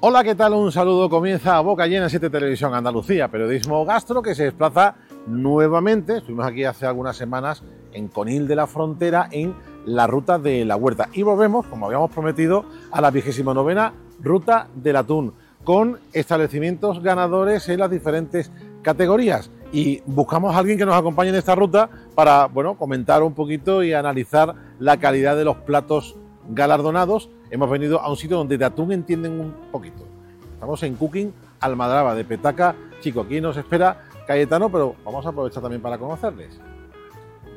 Hola, ¿qué tal? Un saludo. Comienza Boca Llena 7 Televisión Andalucía, periodismo gastro que se desplaza nuevamente. Estuvimos aquí hace algunas semanas en Conil de la Frontera en la ruta de la Huerta y volvemos, como habíamos prometido, a la 29ª ruta del atún con establecimientos ganadores en las diferentes categorías y buscamos a alguien que nos acompañe en esta ruta para, bueno, comentar un poquito y analizar la calidad de los platos galardonados. Hemos venido a un sitio donde de atún entienden un poquito. Estamos en Cooking Almadraba de Petaca Chico. Aquí nos espera Cayetano, pero vamos a aprovechar también para conocerles.